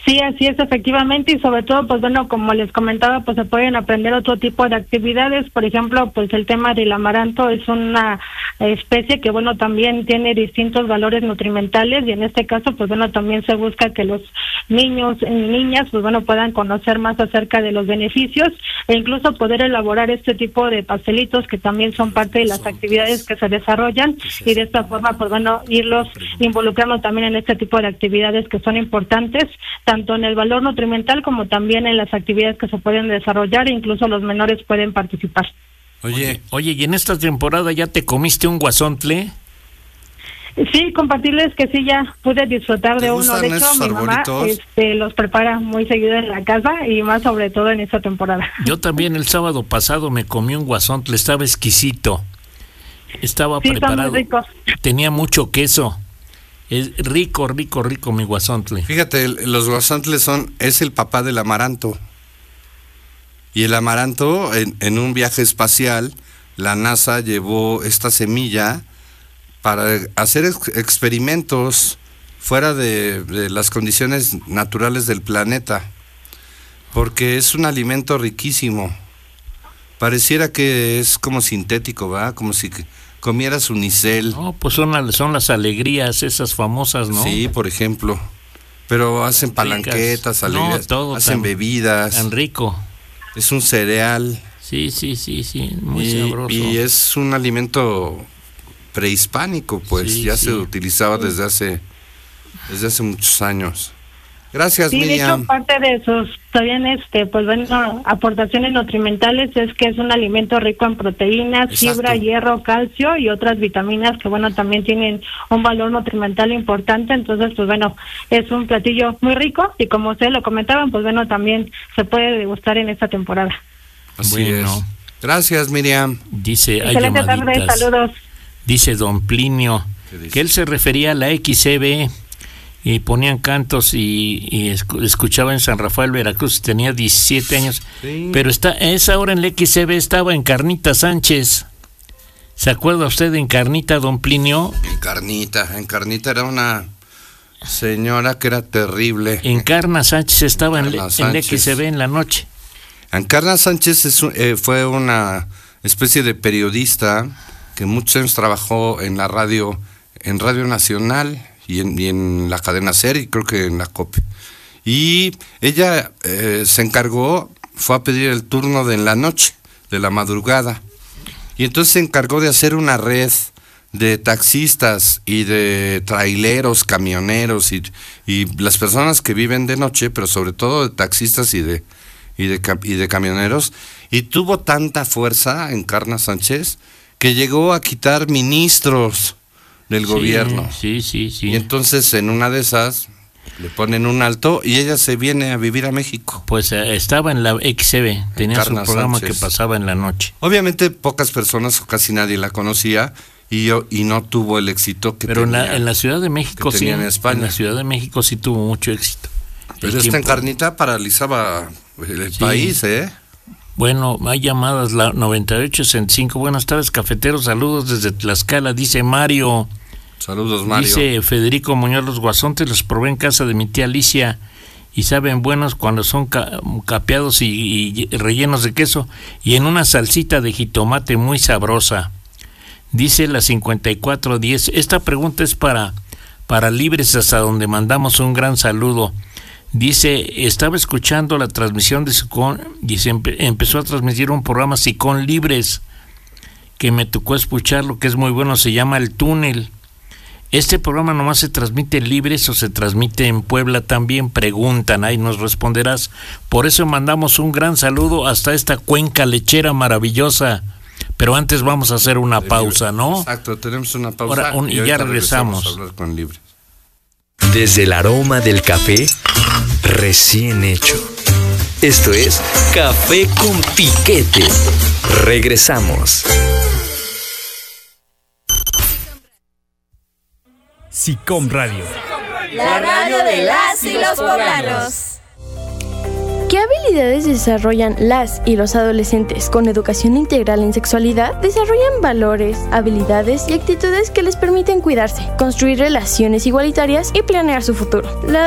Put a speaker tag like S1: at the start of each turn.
S1: Sí, así es, efectivamente, y sobre todo, pues bueno, como les comentaba, pues se pueden aprender otro tipo de actividades. Por ejemplo, pues el tema del amaranto es una especie que, bueno, también tiene distintos valores nutrimentales, y en este caso, pues bueno, también se busca que los niños y niñas, pues bueno, puedan conocer más acerca de los beneficios, e incluso poder elaborar este tipo de pastelitos que también son parte de las actividades que se desarrollan, y de esta forma, pues bueno, irlos involucrando también en este tipo de actividades que son importantes, tanto en el valor nutrimental como también en las actividades que se pueden desarrollar, e incluso los menores pueden participar.
S2: Oye, ¿y en esta temporada ya te comiste un guasontle?
S1: Sí, compartirles que sí, ya pude disfrutar de uno. De hecho, mi mamá los prepara muy seguido en la casa, y más sobre todo en esta temporada.
S2: Yo también el sábado pasado me comí un guasontle, estaba exquisito. Estaba preparado, tenía mucho queso. Es rico mi guasontle.
S3: Fíjate, los guasontles es el papá del amaranto. Y el amaranto, en un viaje espacial, la NASA llevó esta semilla para hacer experimentos fuera de las condiciones naturales del planeta, porque es un alimento riquísimo. Pareciera que es como sintético, ¿verdad? Como si comieras unicel.
S2: No, pues son las alegrías esas famosas, ¿no?
S3: Sí, por ejemplo. Pero hacen palanquetas, alegrías, hacen bebidas.
S2: Tan rico.
S3: Es un cereal.
S2: Sí, muy sabroso.
S3: Y es un alimento prehispánico, pues ya se utilizaba desde hace muchos años. Gracias, Miriam.
S1: De hecho, parte de sus también pues bueno, aportaciones nutrimentales es que es un alimento rico en proteínas, fibra, hierro, calcio y otras vitaminas que, bueno, también tienen un valor nutrimental importante. Entonces, pues bueno, es un platillo muy rico, y como ustedes lo comentaban, pues bueno, también se puede degustar en esta temporada.
S3: Así es. Gracias, Miriam.
S2: Dice,
S1: excelente tarde, saludos.
S2: Dice don Plinio que él se refería a la XCB, y ponían cantos y escuchaba en San Rafael, Veracruz, tenía 17 años, pero a esa hora en la XCB estaba Encarnita Sánchez. ¿Se acuerda usted de Encarnita, don Plinio?
S3: Encarnita era una señora que era terrible.
S2: Encarna Sánchez estaba en la XCB en la noche.
S3: Encarna Sánchez fue una especie de periodista que muchos años trabajó en la radio, en Radio Nacional y en la cadena SER, y creo que en la COPE. Y ella se encargó, fue a pedir el turno de en la noche, de la madrugada, y entonces se encargó de hacer una red de taxistas y de traileros, camioneros y las personas que viven de noche, pero sobre todo de taxistas y de camioneros, y tuvo tanta fuerza Encarna Sánchez que llegó a quitar ministros del gobierno.
S2: Sí.
S3: Y entonces en una de esas le ponen un alto y ella se viene a vivir a México.
S2: Pues estaba en la XCB, tenía su programa Sánchez, que pasaba en la noche.
S3: Obviamente pocas personas, casi nadie la conocía, y no tuvo el éxito que
S2: pero
S3: tenía. Pero
S2: en la Ciudad de México sí,
S3: en España.
S2: En la Ciudad de México sí tuvo mucho éxito.
S3: Pero esta Encarnita paralizaba el país, ¿eh?
S2: Bueno, hay llamadas, la 9865. Buenas tardes, cafeteros, saludos desde Tlaxcala, dice Mario.
S3: Saludos, Mario.
S2: Dice Federico Muñoz, los guasontes los probé en casa de mi tía Alicia y saben buenos cuando son capeados y rellenos de queso y en una salsita de jitomate muy sabrosa. Dice la 5410, esta pregunta es para Libres, hasta donde mandamos un gran saludo. Dice, estaba escuchando la transmisión de Sicón y empezó a transmitir un programa Sicón Libres que me tocó escucharlo, que es muy bueno, se llama El Túnel. ¿Este programa nomás se transmite en Libres o se transmite en Puebla también? Preguntan, ahí nos responderás. Por eso mandamos un gran saludo hasta esta cuenca lechera maravillosa. Pero antes vamos a hacer una pausa, ¿no?
S3: Exacto, tenemos una pausa.
S2: Ahora, y ya regresamos.
S3: A hablar con Libres.
S4: Desde el aroma del café recién hecho. Esto es Café con Piquete. Regresamos.
S5: Sicom Radio.
S6: La radio de las y los poblanos.
S7: ¿Qué habilidades desarrollan las y los adolescentes con educación integral en sexualidad? Desarrollan valores, habilidades y actitudes que les permiten cuidarse, construir relaciones igualitarias y planear su futuro. La